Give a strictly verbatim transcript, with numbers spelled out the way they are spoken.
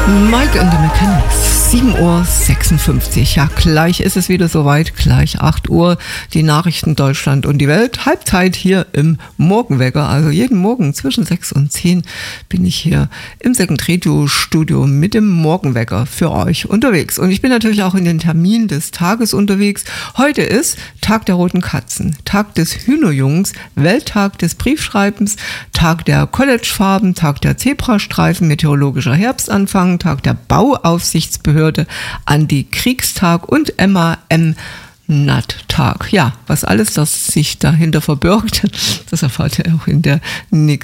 Mike and the Mechanics, sieben Uhr sechsundfünfzig. Ja, gleich ist es wieder soweit, gleich acht Uhr. Die Nachrichten Deutschland und die Welt. Halbzeit hier im Morgenwecker. Also jeden Morgen zwischen sechs und zehn bin ich hier im Second Radio Studio mit dem Morgenwecker für euch unterwegs. Und ich bin natürlich auch in den Termin des Tages unterwegs. Heute ist Tag der roten Katzen, Tag des Hühnerjungs, Welttag des Briefschreibens, Tag der Collegefarben, Tag der Zebrastreifen, meteorologischer Herbstanfang, Tag der Bauaufsichtsbehörde, Antikriegstag und M A M-Natt-Tag. Ja, was alles, das sich dahinter verbirgt, das erfahrt ihr auch in der nächsten